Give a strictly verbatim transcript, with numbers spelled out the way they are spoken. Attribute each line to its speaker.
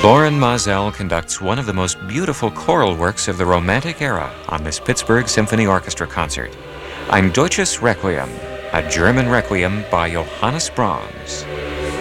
Speaker 1: Loren Mazel conducts one of the most beautiful choral works of the Romantic era on this Pittsburgh Symphony Orchestra concert. Ein Deutsches Requiem, a German requiem by Johannes Brahms.